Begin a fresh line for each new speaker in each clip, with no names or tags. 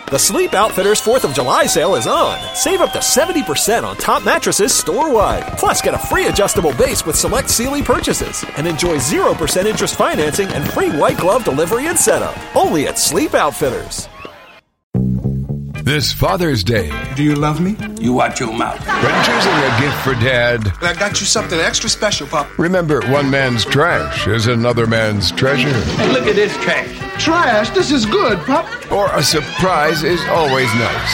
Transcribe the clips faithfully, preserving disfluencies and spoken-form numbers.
The Sleep Outfitters fourth of July sale is on. Save up to seventy percent on top mattresses store-wide. Plus, get a free adjustable base with select Sealy purchases. And enjoy zero percent interest financing and free white glove delivery and setup. Only at Sleep Outfitters.
This Father's Day.
Do you love me? You watch your mouth.
When choosing a gift for Dad,
I got you something extra special, Pop.
remember one man's trash is another man's treasure.
Hey, look at this trash.
Trash? This is good, Pop.
Or a surprise is always nice.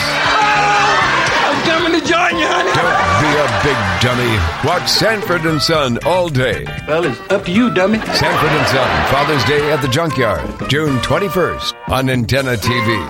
I'm coming to join you, honey.
Don't be a big dummy. Watch Sanford and Son all day.
Well, it's up to you, dummy.
Sanford and Son, Father's Day at the Junkyard, June twenty-first on Antenna T V.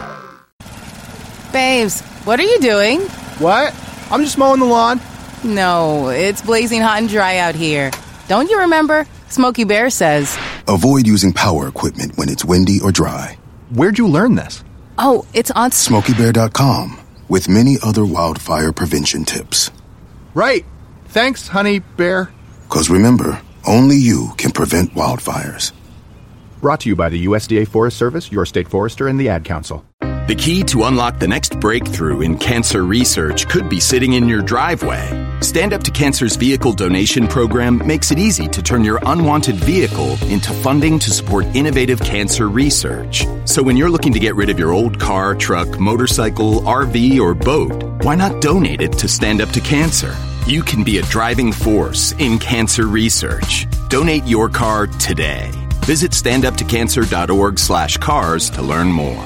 Babes, what are you doing?
What? I'm just mowing the lawn.
No, it's blazing hot and dry out here. Don't you remember? Smokey Bear says.
Avoid using power equipment when it's windy or dry.
Where'd you learn this?
Oh, it's on
Smokey Bear dot com with many other wildfire prevention tips.
Right. Thanks, honey bear.
Because remember, only you can prevent wildfires.
Brought to you by the U S D A Forest Service, your state forester, and the Ad Council.
The key to unlock the next breakthrough in cancer research could be sitting in your driveway. Stand Up to Cancer's vehicle donation program makes it easy to turn your unwanted vehicle into funding to support innovative cancer research. So when you're looking to get rid of your old car, truck, motorcycle, R V, or boat, why not donate it to Stand Up to Cancer? You can be a driving force in cancer research. Donate your car today. Visit standuptocancer.org slash cars to learn more.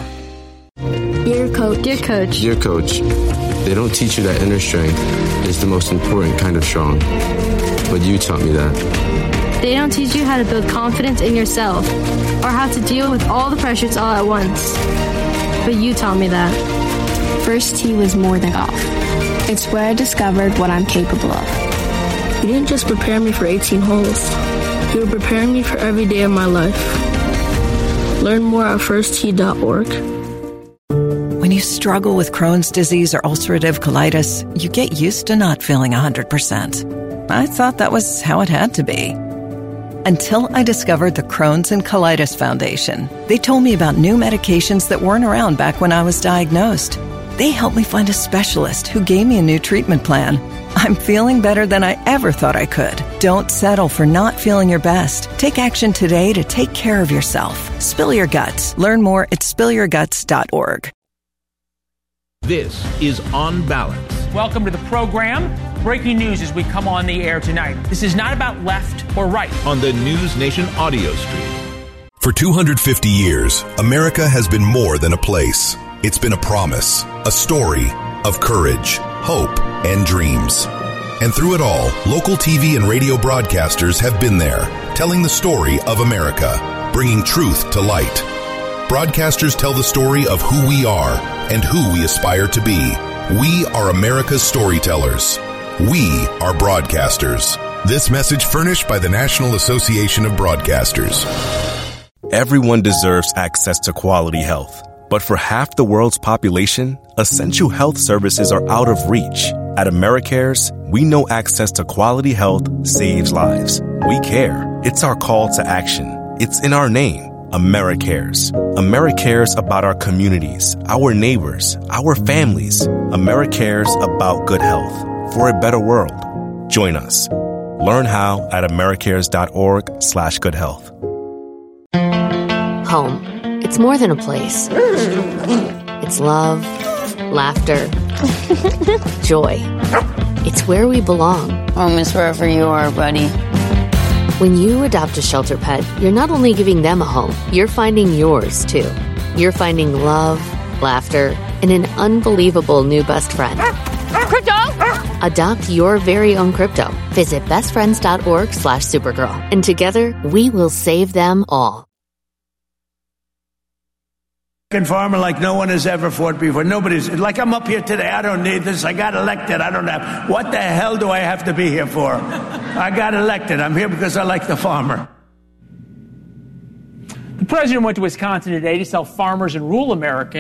Dear Coach. Dear Coach.
Dear Coach, they don't teach you that inner strength is the most important kind of strong. But you taught me that.
They don't teach you how to build confidence in yourself or how to deal with all the pressures all at once. But you taught me that.
First tee was more than golf. It's where I discovered what I'm capable of.
You didn't just prepare me for eighteen holes. You were preparing me for every day of my life. Learn more at first tee dot org.
When you struggle with Crohn's disease or ulcerative colitis, you get used to not feeling one hundred percent. I thought that was how it had to be. Until I discovered the Crohn's and Colitis Foundation. They told me about new medications that weren't around back when I was diagnosed. They helped me find a specialist who gave me a new treatment plan. I'm feeling better than I ever thought I could. Don't settle for not feeling your best. Take action today to take care of yourself. Spill your guts. Learn more at spill your guts dot org.
This is On Balance.
Welcome to the program. Breaking news as we come on the air tonight. This is not about left or right.
On the News Nation audio stream.
For two hundred fifty years, America has been more than a place. It's been a promise, a story of courage, hope, and dreams. And through it all, local T V and radio broadcasters have been there, telling the story of America, bringing truth to light. Broadcasters tell the story of who we are and who we aspire to be. We are America's storytellers. We are broadcasters. This message furnished by the National Association of Broadcasters.
Everyone deserves access to quality health. But for half the world's population, essential health services are out of reach. At AmeriCares, we know access to quality health saves lives. We care. It's our call to action. It's in our name. AmeriCares. AmeriCares about our communities, our neighbors, our families. AmeriCares about good health for a better world. Join us. Learn how at americares.org slash good health.
Home. It's more than a place. It's love, laughter, joy. It's where we belong.
Home is wherever you are, buddy.
When you adopt a shelter pet, you're not only giving them a home, you're finding yours, too. You're finding love, laughter, and an unbelievable new best friend.
Crypto!
Adopt your very own crypto. Visit bestfriends.org slash Supergirl. And together, we will save them all.
Farmer like no one has ever fought before. Nobody's like, I'm up here today. I don't need this. I got elected. I don't have. What the hell do I have to be here for? I got elected. I'm here because I like the farmer.
The president went to Wisconsin today to tell farmers and rural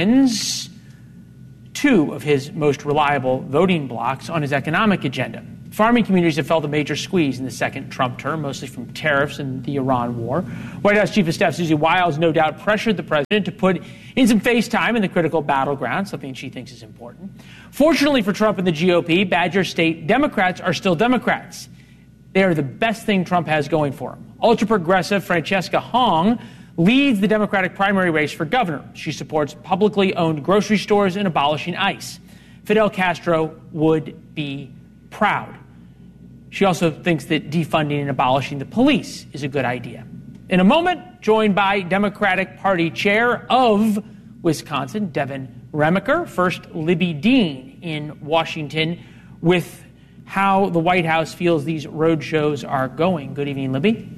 Americans two of his most reliable voting blocks on his economic agenda. Farming communities have felt a major squeeze in the second Trump term, mostly from tariffs and the Iran war. White House Chief of Staff Susie Wiles no doubt pressured the president to put in some face time in the critical battleground, something she thinks is important. Fortunately for Trump and the G O P, Badger State Democrats are still Democrats. They are the best thing Trump has going for him. Ultra-progressive Francesca Hong leads the Democratic primary race for governor. She supports publicly owned grocery stores and abolishing ICE. Fidel Castro would be proud. She also thinks that defunding and abolishing the police is a good idea. In a moment, joined by Democratic Party Chair of Wisconsin, Devin Remaker. First, Libby Dean in Washington with how the White House feels these road shows are going. Good evening, Libby.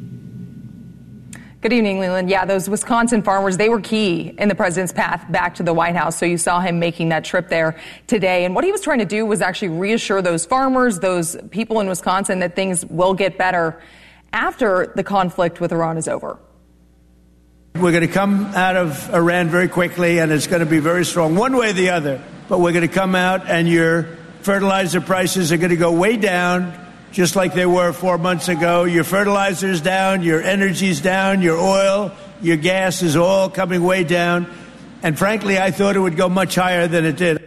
Good evening, Leland. Yeah, those Wisconsin farmers, they were key in the president's path back to the White House. So you saw him making that trip there today. And what he was trying to do was actually reassure those farmers, those people in Wisconsin, that things will get better after the conflict with Iran is over.
We're going to come out of Iran very quickly, and it's going to be very strong, one way or the other. But we're going to come out, and your fertilizer prices are going to go way down, just like they were four months ago. Your fertilizer's down, your energy's down, your oil, your gas is all coming way down. And frankly, I thought it would go much higher than it did.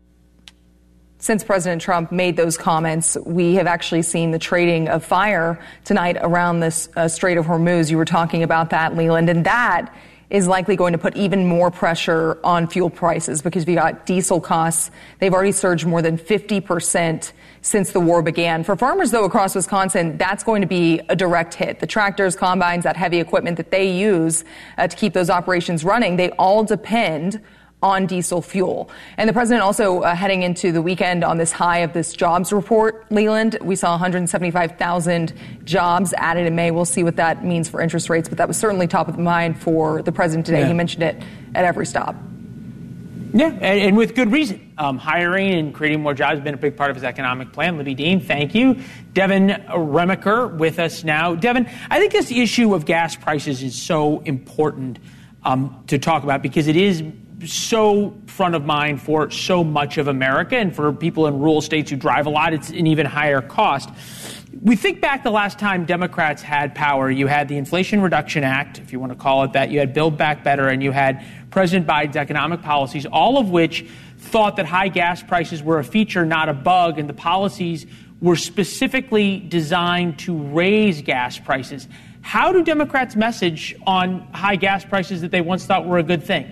Since President Trump made those comments, we have actually seen the trading of fire tonight around this uh, Strait of Hormuz. You were talking about that, Leland, and that is likely going to put even more pressure on fuel prices because we got diesel costs. They've already surged more than fifty percent since the war began. For farmers, though, across Wisconsin, that's going to be a direct hit. The tractors, combines, that heavy equipment that they use uh, to keep those operations running, they all depend on diesel fuel. And the president also uh, heading into the weekend on this high of this jobs report, Leland. We saw one hundred seventy-five thousand jobs added in May. We'll see what that means for interest rates, but that was certainly top of mind for the president today. Yeah. He mentioned it at every stop.
Yeah, and, and with good reason. Um, hiring and creating more jobs has been a big part of his economic plan. Libby Dean, thank you. Devin Remaker with us now. Devin, I think this issue of gas prices is so important um, to talk about because it is so front of mind for so much of America, and for people in rural states who drive a lot, it's an even higher cost. We think back the last time Democrats had power. You had the Inflation Reduction Act, if you want to call it that. You had Build Back Better, and you had President Biden's economic policies, all of which thought that high gas prices were a feature, not a bug, and the policies were specifically designed to raise gas prices. How do Democrats message on high gas prices that they once thought were a good thing?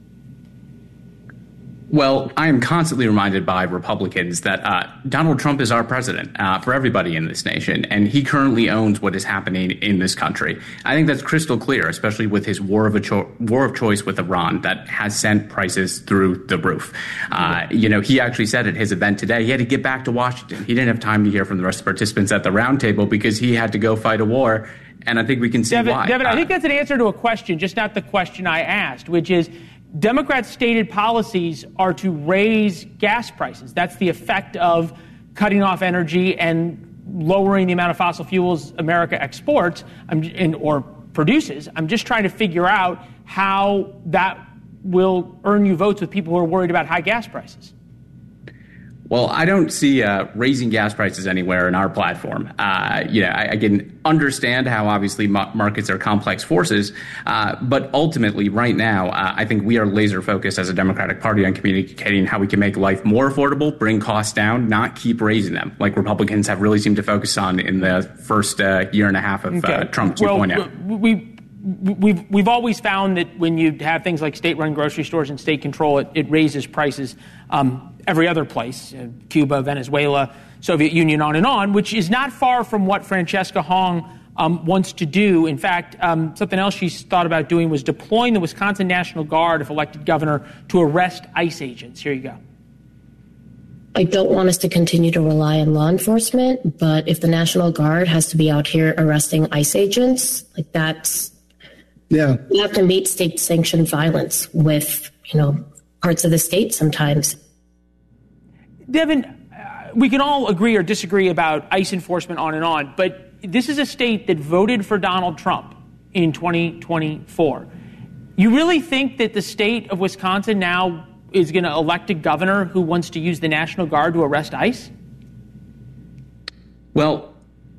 Well, I am constantly reminded by Republicans that uh, Donald Trump is our president uh, for everybody in this nation, and he currently owns what is happening in this country. I think that's crystal clear, especially with his war of a cho- war of choice with Iran that has sent prices through the roof. Uh, you know, he actually said at his event today he had to get back to Washington. He didn't have time to hear from the rest of the participants at the roundtable because he had to go fight a war. And I think we can see
Devin,
why.
Devin,
uh,
I think that's an answer to a question, just not the question I asked, which is Democrats' stated policies are to raise gas prices. That's the effect of cutting off energy and lowering the amount of fossil fuels America exports and, or produces. I'm just trying to figure out how that will earn you votes with people who are worried about high gas prices.
Well, I don't see uh, raising gas prices anywhere in our platform. Uh, you know, I, I can understand how obviously ma- markets are complex forces, uh, but ultimately, right now, uh, I think we are laser focused as a Democratic Party on communicating how we can make life more affordable, bring costs down, not keep raising them, like Republicans have really seemed to focus on in the first uh, year and a half of okay. uh, Trump two point oh.
Well, we. We've we've always found that when you have things like state-run grocery stores and state control, it, it raises prices. Um, every other place, uh, Cuba, Venezuela, Soviet Union, on and on, which is not far from what Francesca Hong um, wants to do. In fact, um, something else she's thought about doing was deploying the Wisconsin National Guard, if elected governor, to arrest ICE agents. Here you go.
I don't want us to continue to rely on law enforcement, but if the National Guard has to be out here arresting ICE agents, like that's... Yeah. We have to meet state-sanctioned violence with, you know, parts of the state sometimes.
Devin, uh, we can all agree or disagree about ICE enforcement on and on, but this is a state that voted for Donald Trump in twenty twenty-four. You really think that the state of Wisconsin now is going to elect a governor who wants to use the National Guard to arrest ICE?
Well,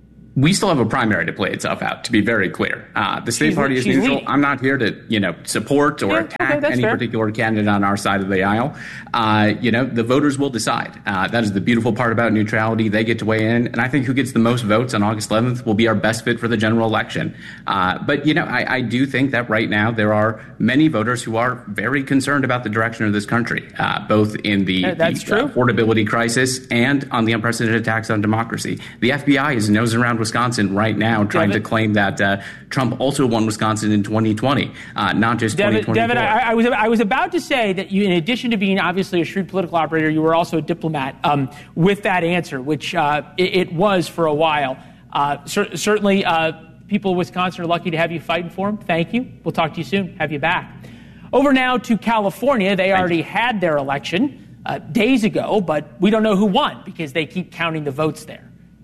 we still have a primary to play itself out, to be very clear. Uh, the state
she's,
party is neutral.
leading.
I'm not here to, you know, support or
yeah,
attack
okay,
any
fair.
particular candidate on our side of the aisle. Uh, you know, the voters will decide. Uh, that is the beautiful part about neutrality. They get to weigh in. And I think who gets the most votes on August eleventh will be our best fit for the general election. Uh, but, you know, I, I do think that right now there are many voters who are very concerned about the direction of this country, uh, both in the,
yeah, that's
the
true.
affordability crisis and on the unprecedented attacks on democracy. The F B I is nosing around Wisconsin right now, trying
Devin,
to claim that uh, Trump also won Wisconsin in twenty twenty, uh, not just
Devin,
twenty twenty-four.
Devin, I, I was I was about to say that you, in addition to being obviously a shrewd political operator, you were also a diplomat um, with that answer, which uh, it, it was for a while. Uh, cer- certainly, uh, people of Wisconsin are lucky to have you fighting for them. Thank you. We'll talk to you soon. Have you back. Over now to California. They
Thank
already
you.
had their election uh, days ago, but we don't know who won because they keep counting the votes there.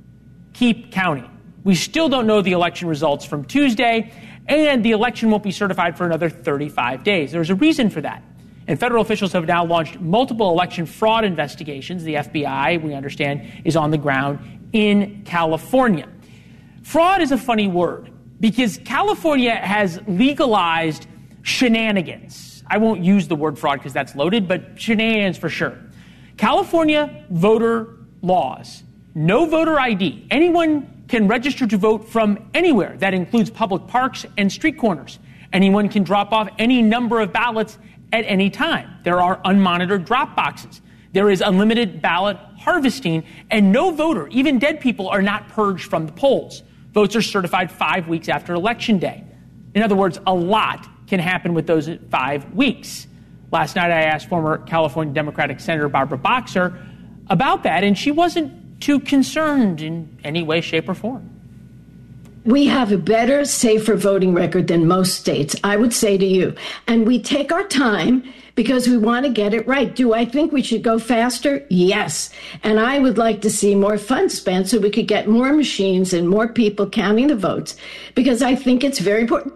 Keep counting. We still don't know the election results from Tuesday, and the election won't be certified for another thirty-five days. There's a reason for that. And federal officials have now launched multiple election fraud investigations. The F B I, we understand, is on the ground in California. Fraud is a funny word because California has legalized shenanigans. I won't use the word fraud because that's loaded, but shenanigans for sure. California voter laws, no voter I D. Anyone can register to vote from anywhere. That includes public parks and street corners. Anyone can drop off any number of ballots at any time. There are unmonitored drop boxes. There is unlimited ballot harvesting, and no voter, even dead people, are not purged from the polls. Votes are certified five weeks after Election Day. In other words, a lot can happen with those five weeks. Last night I asked former California Democratic Senator Barbara Boxer about that, and she wasn't too concerned in any way, shape, or form.
We have a better, safer voting record than most states, I would say to you. And we take our time because we want to get it right. Do I think we should go faster? Yes. And I would like to see more funds spent so we could get more machines and more people counting the votes, because I think it's very important.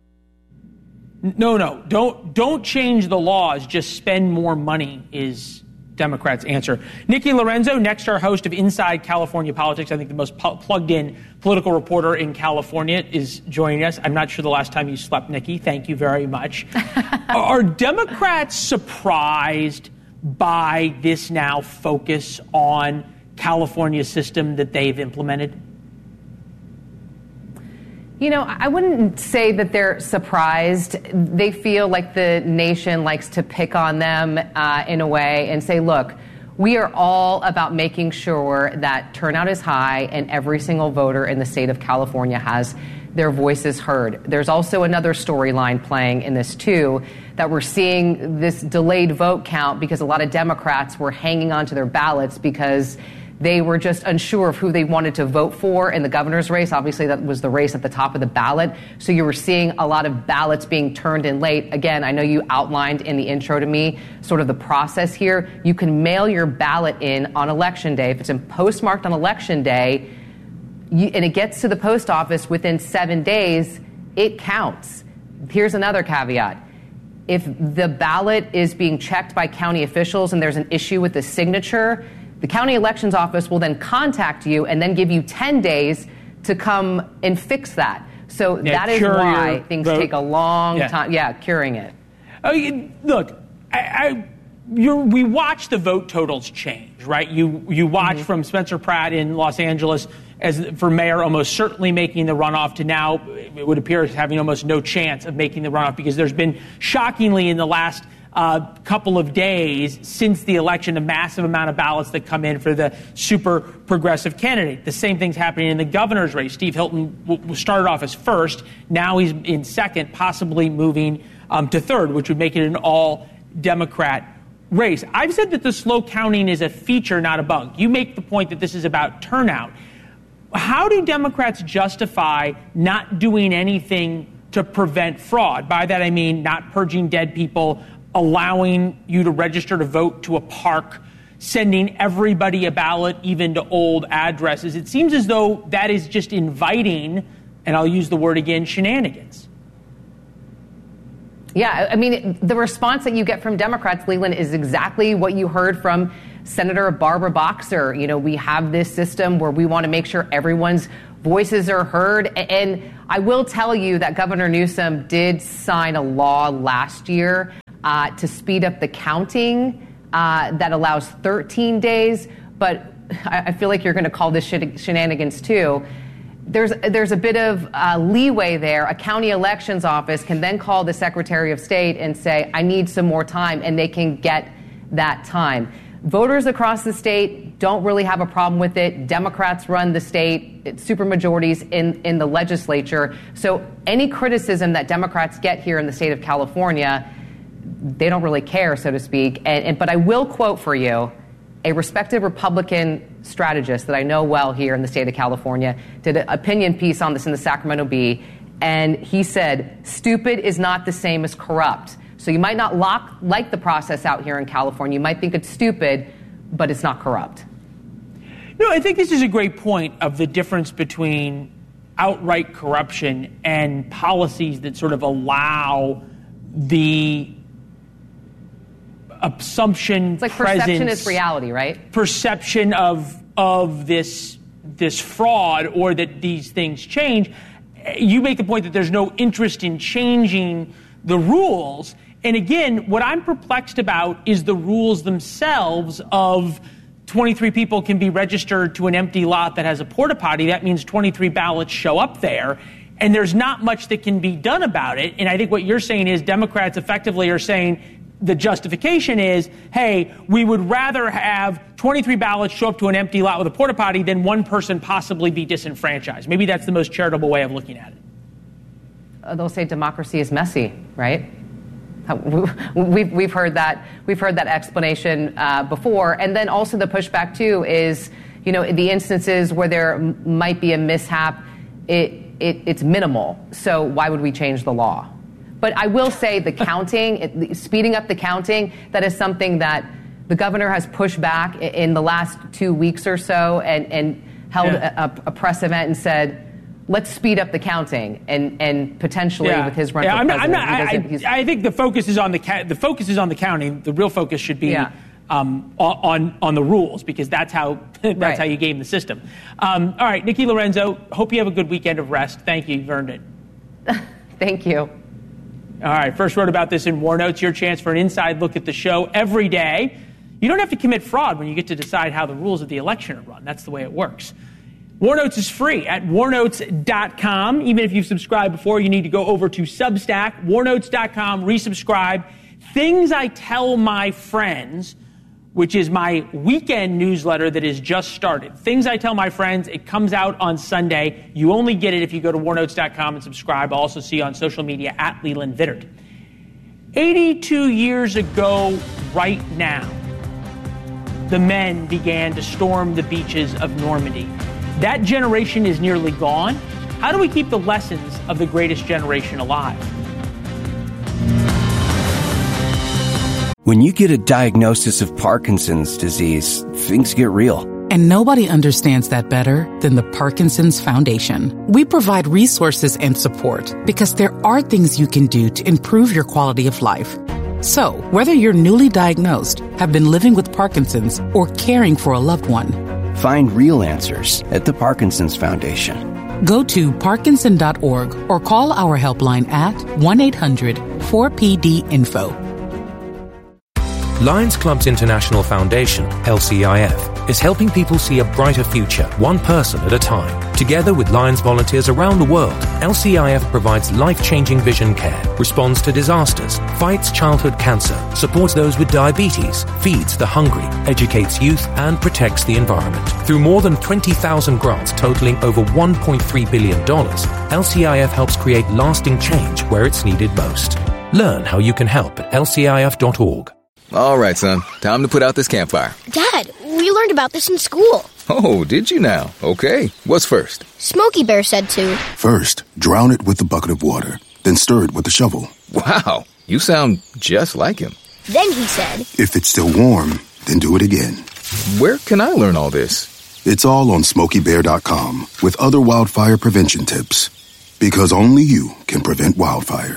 No, no, don't don't change the laws. Just spend more money is Democrats' answer. Nikki Lorenzo, next our host of Inside California Politics, I think the most pu- plugged-in political reporter in California, is joining us. I'm not sure the last time you slept, Nikki. Thank you very much. Are Democrats surprised by this now focus on California's system that they've implemented?
You know, I wouldn't say that they're surprised. They feel like the nation likes to pick on them uh, in a way and say, look, we are all about making sure that turnout is high and every single voter in the state of California has their voices heard. There's also another storyline playing in this, too, that we're seeing this delayed vote count because a lot of Democrats were hanging on to their ballots because they were just unsure of who they wanted to vote for in the governor's race. Obviously, that was the race at the top of the ballot. So you were seeing a lot of ballots being turned in late. Again, I know you outlined in the intro to me sort of the process here. You can mail your ballot in on Election Day. If it's in postmarked on Election Day, you, and it gets to the post office within seven days, it counts. Here's another caveat. If the ballot is being checked by county officials and there's an issue with the signature, the county elections office will then contact you and then give you ten days to come and fix that. So yeah, that is why things vote. take a long yeah. time. Yeah, curing it.
Oh, look, I, I, you're, we watch the vote totals change, right? You you watch mm-hmm. from Spencer Pratt in Los Angeles as for mayor almost certainly making the runoff to now it would appear as having almost no chance of making the runoff because there's been shockingly in the last Uh, couple of days since the election, a massive amount of ballots that come in for the super progressive candidate. The same thing's happening in the governor's race. Steve Hilton w- started off as first. Now he's in second, possibly moving um, to third, which would make it an all-Democrat race. I've said that the slow counting is a feature, not a bug. You make the point that this is about turnout. How do Democrats justify not doing anything to prevent fraud? By that I mean not purging dead people, allowing you to register to vote to a park, sending everybody a ballot, even to old addresses. It seems as though that is just inviting, and I'll use the word again, shenanigans.
Yeah, I mean, the response that you get from Democrats, Leland, is exactly what you heard from Senator Barbara Boxer, you know, we have this system where we want to make sure everyone's voices are heard. And I will tell you that Governor Newsom did sign a law last year uh, to speed up the counting uh, that allows thirteen days. But I, I feel like you're going to call this shen- shenanigans too. There's there's a bit of uh, leeway there. A county elections office can then call the Secretary of State and say, I need some more time, and they can get that time. Voters across the state don't really have a problem with it. Democrats run the state, it's supermajorities in, in the legislature. So any criticism that Democrats get here in the state of California, they don't really care, so to speak. And, and but I will quote for you a respected Republican strategist that I know well here in the state of California, did an opinion piece on this in the Sacramento Bee, and he said, stupid is not the same as corrupt. So you might not lock, like the process out here in California. You might think it's stupid, but it's not corrupt.
No, I think this is a great point of the difference between outright corruption and policies that sort of allow the assumption,
it's like
presence,
perception is reality, right?
Perception of of this this fraud or that these things change. You make the point that there's no interest in changing the rules. And again, what I'm perplexed about is the rules themselves of twenty-three people can be registered to an empty lot that has a porta potty. That means twenty-three ballots show up there. And there's not much that can be done about it. And I think what you're saying is Democrats effectively are saying the justification is, hey, we would rather have twenty-three ballots show up to an empty lot with a porta potty than one person possibly be disenfranchised. Maybe that's the most charitable way of looking at it.
Uh, they'll say democracy is messy, right? We've we've heard that we've heard that explanation uh, before, and then also the pushback too is, you know, the instances where there m- might be a mishap, it, it it's minimal. So why would we change the law? But I will say the counting, it, speeding up the counting, that is something that the governor has pushed back in the last two weeks or so, and and held yeah. a, a press event and said, let's speed up the counting, and, and potentially yeah. with his run
yeah,
for
I'm
president.
Not, I'm not, I, I think the focus is on the ca- the focus is on the counting. The real focus should be yeah. um, on on the rules, because that's how that's
right.
how you game the system. Um, all right, Nikki Lorenzo. Hope you have a good weekend of rest. Thank you. You've earned it.
Thank you.
All right. First wrote about this in War Notes. Your chance for an inside look at the show every day. You don't have to commit fraud when you get to decide how the rules of the election are run. That's the way it works. War Notes is free at war notes dot com. Even if you've subscribed before, you need to go over to Substack, war notes dot com, resubscribe. Things I Tell My Friends, which is my weekend newsletter that has just started. Things I Tell My Friends, it comes out on Sunday. You only get it if you go to war notes dot com and subscribe. I'll also see you on social media at Leland Vittert. eighty-two years ago right now, the men began to storm the beaches of Normandy. That generation is nearly gone. How do we keep the lessons of the greatest generation alive?
When you get a diagnosis of Parkinson's disease, things get real.
And nobody understands that better than the Parkinson's Foundation. We provide resources and support because there are things you can do to improve your quality of life. So, whether you're newly diagnosed, have been living with Parkinson's, or caring for a loved one,
find real answers at the Parkinson's Foundation.
Go to parkinson dot org or call our helpline at one eight hundred four P D info.
Lions Clubs International Foundation, L C I F, is helping people see a brighter future, one person at a time. Together with Lions volunteers around the world, L C I F provides life-changing vision care, responds to disasters, fights childhood cancer, supports those with diabetes, feeds the hungry, educates youth, and protects the environment. Through more than twenty thousand grants totaling over one point three billion dollars, L C I F helps create lasting change where it's needed most. Learn how you can help at L C I F dot org.
All right, son. Time to put out this campfire.
Dad, we learned about this in school.
Oh, did you now? Okay. What's first?
Smokey Bear said to.
First, drown it with a bucket of water, then stir it with a shovel.
Wow, you sound just like him.
Then he said,
if it's still warm, then do it again.
Where can I learn all this?
It's all on smokey bear dot com with other wildfire prevention tips. Because only you can prevent wildfires.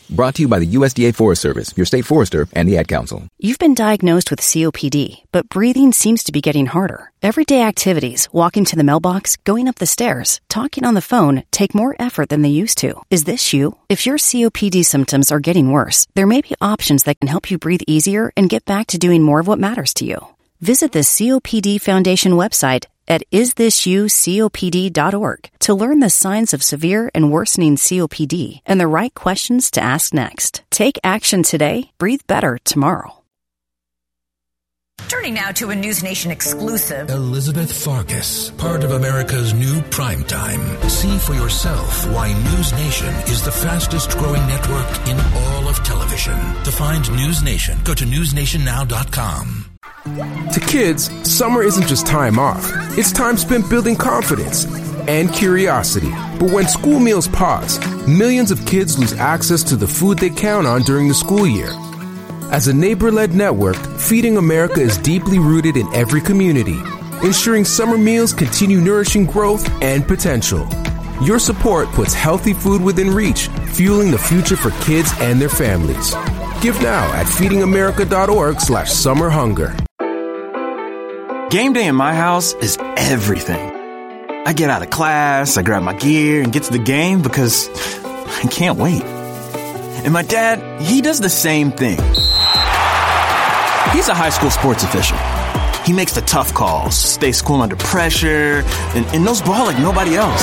Brought to you by the U S D A Forest Service, your state forester, and the Ad Council.
You've been diagnosed with C O P D, but breathing seems to be getting harder. Everyday activities, walking to the mailbox, going up the stairs, talking on the phone, take more effort than they used to. Is this you? If your C O P D symptoms are getting worse, there may be options that can help you breathe easier and get back to doing more of what matters to you. Visit the C O P D Foundation website at is this you copd dot org to learn the signs of severe and worsening C O P D and the right questions to ask next. Take action today. Breathe better tomorrow.
Turning now to a News Nation exclusive.
Elizabeth Farkas, part of America's new primetime. See for yourself why News Nation is the fastest growing network in all of television. To find News Nation, go to news nation now dot com.
To kids, summer isn't just time off. It's time spent building confidence and curiosity. But when school meals pause, millions of kids lose access to the food they count on during the school year. As a neighbor-led network, Feeding America is deeply rooted in every community, ensuring summer meals continue nourishing growth and potential. Your support puts healthy food within reach, fueling the future for kids and their families. Give now at feeding america dot org slash summer hunger.
Game day in my house is everything. I get out of class, I grab my gear, and get to the game because I can't wait. And my dad, he does the same thing. He's a high school sports official. He makes the tough calls, stays cool under pressure, and, and knows ball like nobody else.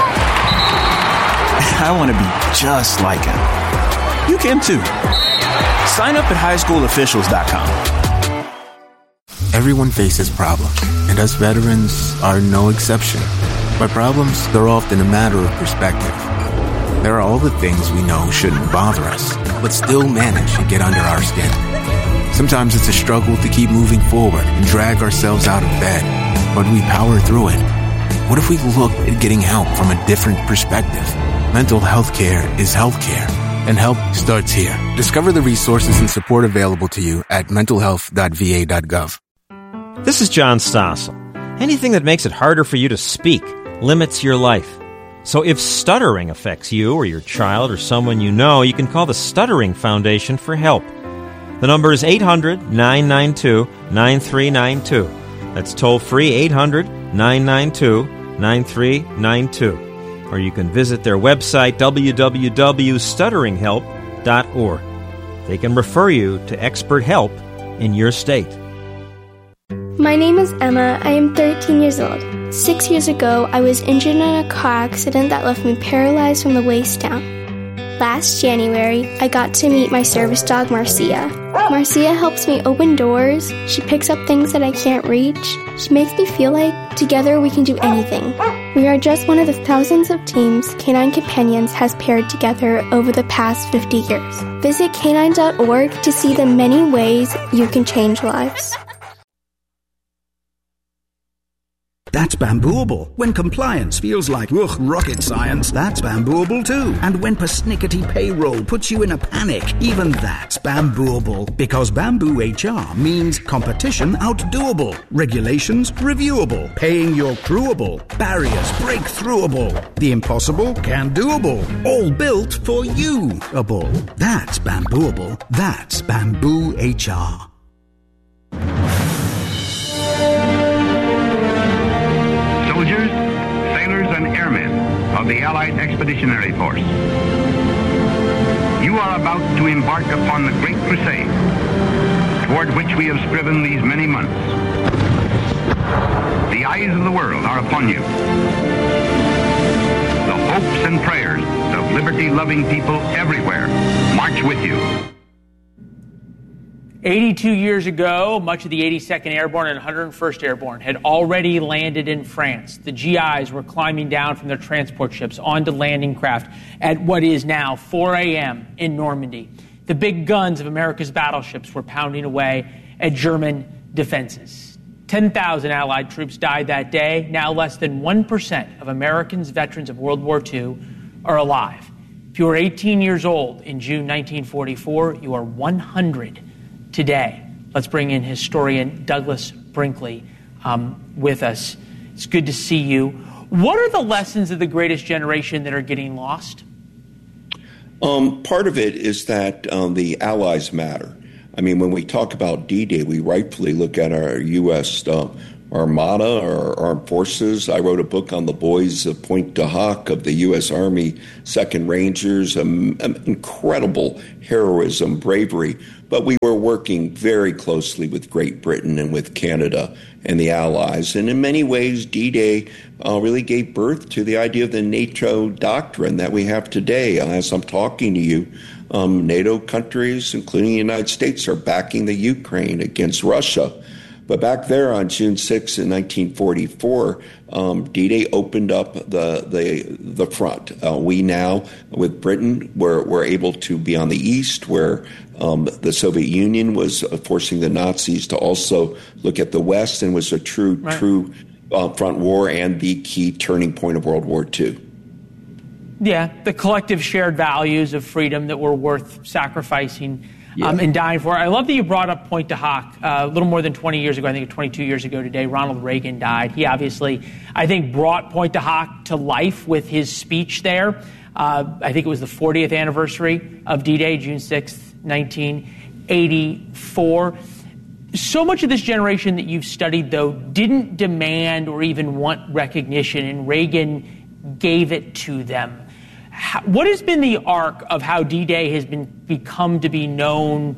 I want to be just like him. You can too. Sign up at high school officials dot com.
Everyone faces problems, and us veterans are no exception. But problems, they're often a matter of perspective. There are all the things we know shouldn't bother us, but still manage to get under our skin. Sometimes it's a struggle to keep moving forward and drag ourselves out of bed, but we power through it. What if we looked at getting help from a different perspective? Mental health care is health care, and help starts here. Discover the resources and support available to you at mental health dot v a dot gov.
This is John Stossel. Anything that makes it harder for you to speak limits your life. So if stuttering affects you or your child or someone you know, you can call the Stuttering Foundation for help. The number is eight hundred, nine nine two, nine three nine two. That's toll-free eight hundred, nine nine two, nine three nine two. Or you can visit their website, w w w dot stuttering help dot org. They can refer you to expert help in your state.
My name is Emma. I am thirteen years old. Six years ago, I was injured in a car accident that left me paralyzed from the waist down. Last January, I got to meet my service dog, Marcia. Marcia helps me open doors. She picks up things that I can't reach. She makes me feel like together we can do anything. We are just one of the thousands of teams Canine Companions has paired together over the past fifty years. Visit canine dot org to see the many ways you can change lives.
That's Bambooable. When compliance feels like, ugh, rocket science, that's Bambooable too. And when persnickety payroll puts you in a panic, even that's Bambooable. Because Bamboo H R means competition outdoable, regulations reviewable, paying your crewable, barriers breakthroughable, the impossible can doable, all built for you-able. That's Bambooable. That's Bamboo H R.
Soldiers, sailors, and airmen of the Allied Expeditionary Force. You are about to embark upon the great crusade toward which we have striven these many months. The eyes of the world are upon you. The hopes and prayers of liberty-loving people everywhere march with you.
eighty-two years ago, much of the eighty-second Airborne and one hundred first Airborne had already landed in France. The G Is were climbing down from their transport ships onto landing craft at what is now four a.m. in Normandy. The big guns of America's battleships were pounding away at German defenses. ten thousand Allied troops died that day. Now less than one percent of Americans veterans of World War Two are alive. If you were eighteen years old in June nineteen forty-four, you are one hundred today. Let's bring in historian Douglas Brinkley um, with us. It's good to see you. What are the lessons of the greatest generation that are getting lost?
Um, part of it is that um, the Allies matter. I mean, when we talk about D-Day, we rightfully look at our U S Uh, Armada, our armed forces. I wrote a book on the boys of Pointe du Hoc of the U S Army Second Rangers, um, um, incredible heroism, bravery. But we were working very closely with Great Britain and with Canada and the Allies. And in many ways, D-Day uh, really gave birth to the idea of the NATO doctrine that we have today. As I'm talking to you, um, NATO countries, including the United States, are backing the Ukraine against Russia. But back there on June sixth in nineteen forty-four, um, D-Day opened up the the, the front. Uh, we now, with Britain, were, were able to be on the east, where um, the Soviet Union was forcing the Nazis to also look at the west, and was a true, right. true uh, front war and the key turning point of World War Two.
Yeah, the collective shared values of freedom that were worth sacrificing. Yeah. Um, and dying for. I love that you brought up Pointe du Hoc. Uh, a little more than twenty years ago, I think twenty-two years ago today, Ronald Reagan died. He obviously, I think, brought Pointe du Hoc to life with his speech there. Uh, I think it was the fortieth anniversary of D-Day, June sixth, nineteen eighty-four. So much of this generation that you've studied, though, didn't demand or even want recognition, and Reagan gave it to them. How, what has been the arc of how D-Day has been become to be known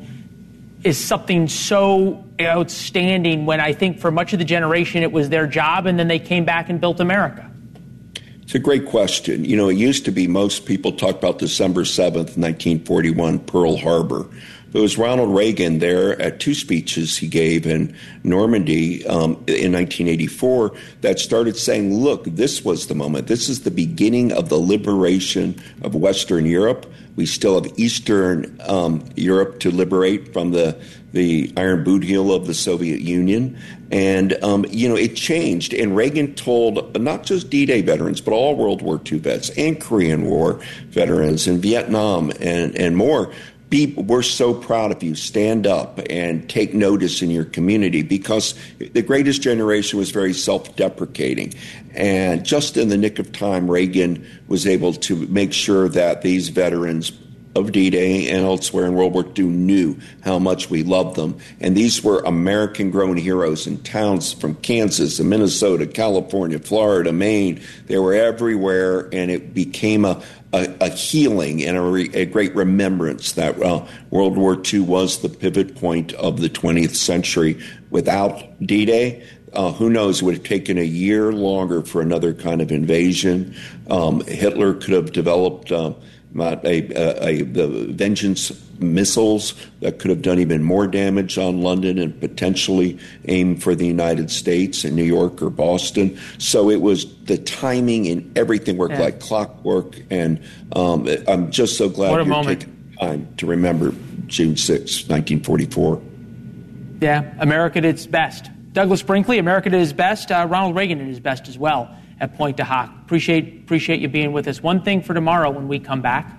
as something so outstanding when I think for much of the generation it was their job and then they came back and built America?
It's a great question. You know, it used to be most people talk about December seventh, nineteen forty-one, Pearl Harbor. But it was Ronald Reagan there at two speeches he gave in Normandy um, in nineteen eighty-four that started saying, look, this was the moment. This is the beginning of the liberation of Western Europe. We still have Eastern um, Europe to liberate from the, the iron boot heel of the Soviet Union. And, um, you know, it changed. And Reagan told not just D-Day veterans, but all World War Two vets and Korean War veterans and Vietnam and, and more, Be, we're so proud of you. Stand up and take notice in your community, because the greatest generation was very self-deprecating. And just in the nick of time, Reagan was able to make sure that these veterans of D-Day and elsewhere in World War Two knew how much we loved them. And these were American-grown heroes in towns from Kansas and Minnesota, California, Florida, Maine. They were everywhere, and it became a A, a healing and a, re, a great remembrance that uh, World War Two was the pivot point of the twentieth century. Without D-Day, uh, who knows, it would have taken a year longer for another kind of invasion. Um, Hitler could have developed uh, a, a, a, the Vengeance missiles that could have done even more damage on London and potentially aimed for the United States in New York or Boston. So it was the timing and everything worked yeah. like clockwork. And um, I'm just so glad you're moment. taking time to remember June sixth, nineteen forty-four.
Yeah, America did its best. Douglas Brinkley, America did his best. Uh, Ronald Reagan did his best as well at Pointe du Hoc. Appreciate, appreciate you being with us. One thing for tomorrow when we come back.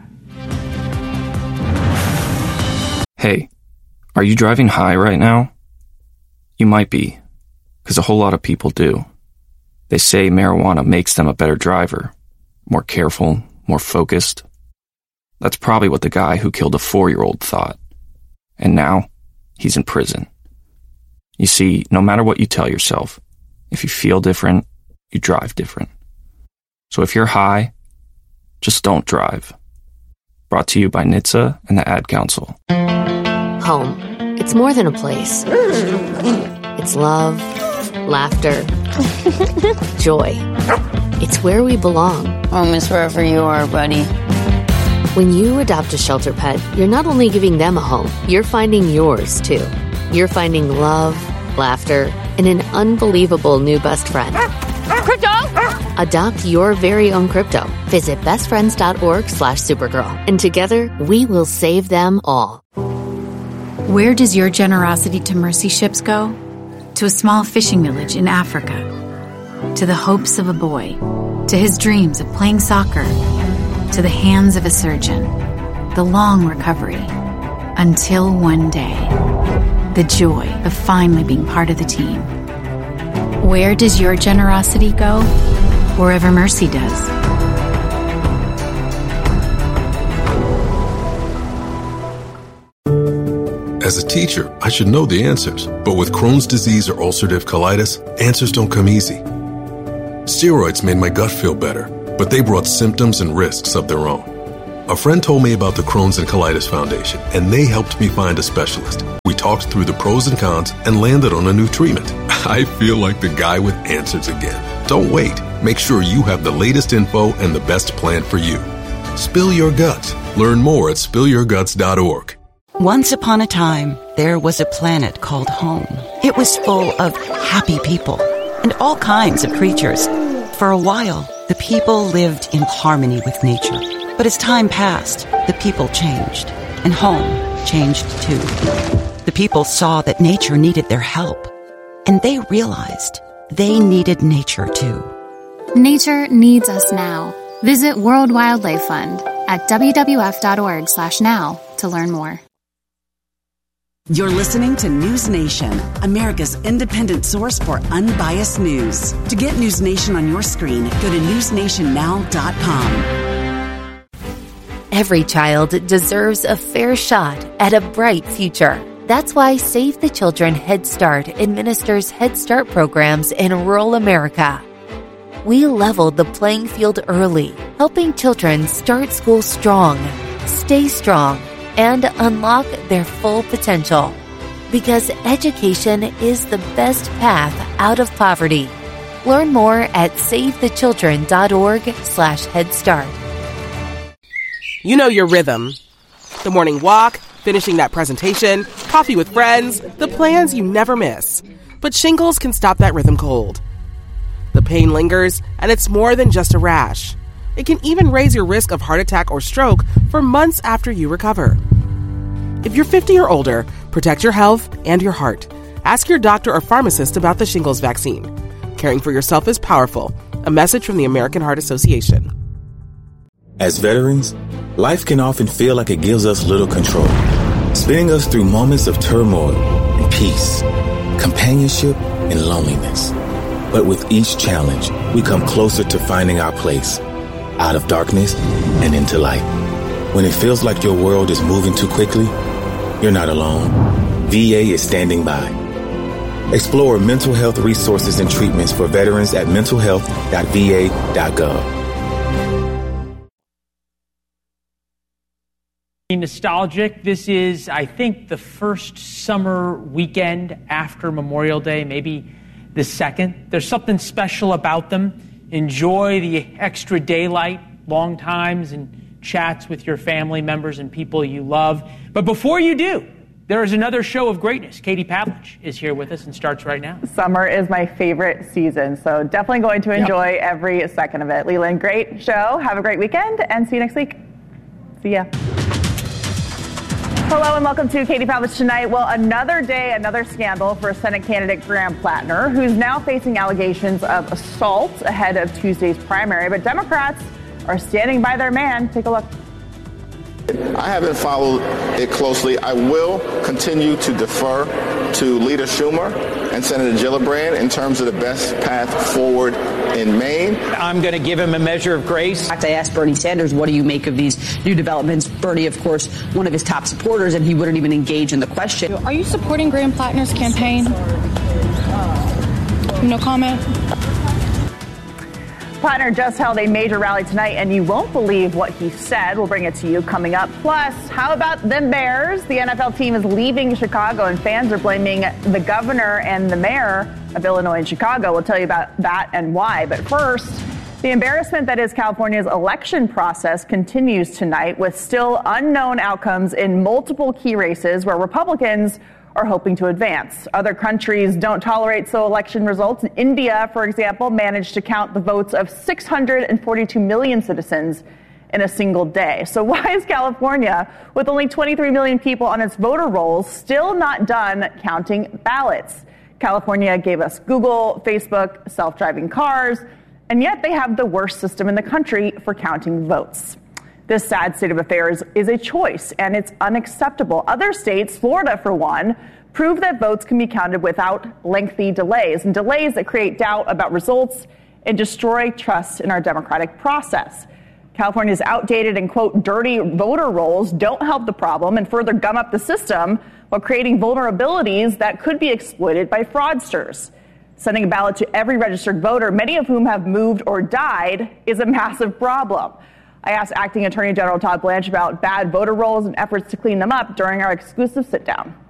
Hey, are you driving high right now? You might be, because a whole lot of people do. They say marijuana makes them a better driver, more careful, more focused. That's probably what the guy who killed a four-year-old thought. And now, he's in prison. You see, no matter what you tell yourself, if you feel different, you drive different. So if you're high, just don't drive. Brought to you by N H T S A and the Ad Council.
Home. It's more than a place. It's love, laughter, joy. It's where we belong.
Home is wherever you are, buddy.
When you adopt a shelter pet, you're not only giving them a home, you're finding yours, too. You're finding love, laughter, and an unbelievable new best friend.
Crypto!
Adopt your very own crypto. Visit bestfriends.org slash Supergirl. And together, we will save them all.
Where does your generosity to mercy ships go? To a small fishing village in Africa. To the hopes of a boy. To his dreams of playing soccer. To the hands of a surgeon. The long recovery. Until one day. The joy of finally being part of the team. Where does your generosity go? Wherever mercy does.
As a teacher, I should know the answers. But with Crohn's disease or ulcerative colitis, answers don't come easy. Steroids made my gut feel better, but they brought symptoms and risks of their own. A friend told me about the Crohn's and Colitis Foundation, and they helped me find a specialist. We talked through the pros and cons and landed on a new treatment. I feel like the guy with answers again. Don't wait. Make sure you have the latest info and the best plan for you. Spill your guts. Learn more at spill your guts dot org.
Once upon a time, there was a planet called home. It was full of happy people and all kinds of creatures. For a while, the people lived in harmony with nature. But as time passed, the people changed, and home changed too. The people saw that nature needed their help, and they realized they needed nature too.
Nature needs us now. Visit World Wildlife Fund at w w f dot org slash now to learn more.
You're listening to News Nation, America's independent source for unbiased news. To get News Nation on your screen, go to news nation now dot com.
Every child deserves a fair shot at a bright future. That's why Save the Children Head Start administers Head Start programs in rural America. We leveled the playing field early, helping children start school strong, stay strong, and unlock their full potential. Because education is the best path out of poverty. Learn more at save the children dot org slash head start.
You know your rhythm. The morning walk, finishing that presentation, coffee with friends, the plans you never miss. But shingles can stop that rhythm cold. The pain lingers, and it's more than just a rash. It can even raise your risk of heart attack or stroke for months after you recover. If you're fifty or older, protect your health and your heart. Ask your doctor or pharmacist about the shingles vaccine. Caring for yourself is powerful. A message from the American Heart Association.
As veterans, life can often feel like it gives us little control, spinning us through moments of turmoil and peace, companionship and loneliness. But with each challenge, we come closer to finding our place, out of darkness and into light. When it feels like your world is moving too quickly, you're not alone. V A is standing by. Explore mental health resources and treatments for veterans at mental health dot v a dot gov.
Nostalgic. This is, I think, the first summer weekend after Memorial Day, maybe the second. There's something special about them. Enjoy the extra daylight, long times, and chats with your family members and people you love. But before you do, there is another show of greatness. Katie Pavlich is here with us and starts right now.
Summer is my favorite season, so definitely going to enjoy yep. every second of it. Leland, great show. Have a great weekend, and see you next week. See ya. Hello and welcome to Katie Pavlich Tonight. Well, another day, another scandal for Senate candidate Graham Plattner, who's now facing allegations of assault ahead of Tuesday's primary. But Democrats are standing by their man. Take a look.
I haven't followed it closely. I will continue to defer to Leader Schumer and Senator Gillibrand in terms of the best path forward in Maine.
I'm going to give him a measure of grace.
I asked Bernie Sanders, what do you make of these new developments? Bernie, of course, one of his top supporters, and he wouldn't even engage in the question.
Are you supporting Graham Plattner's campaign? No comment.
Plattner just held a major rally tonight, and you won't believe what he said. We'll bring it to you coming up. Plus, how about the Bears? The N F L team is leaving Chicago, and fans are blaming the governor and the mayor of Illinois and Chicago. We'll tell you about that and why. But first, the embarrassment that is California's election process continues tonight with still unknown outcomes in multiple key races where Republicans are hoping to advance. Other countries don't tolerate slow election results. India, for example, managed to count the votes of six hundred forty-two million citizens in a single day. So why is California, with only twenty-three million people on its voter rolls, still not done counting ballots? California gave us Google, Facebook, self-driving cars, and yet they have the worst system in the country for counting votes. This sad state of affairs is a choice, and it's unacceptable. Other states, Florida for one, prove that votes can be counted without lengthy delays, and delays that create doubt about results and destroy trust in our democratic process. California's outdated and, quote, dirty voter rolls don't help the problem and further gum up the system while creating vulnerabilities that could be exploited by fraudsters. Sending a ballot to every registered voter, many of whom have moved or died, is a massive problem. I asked Acting Attorney General Todd Blanche about bad voter rolls and efforts to clean them up during our exclusive sit-down.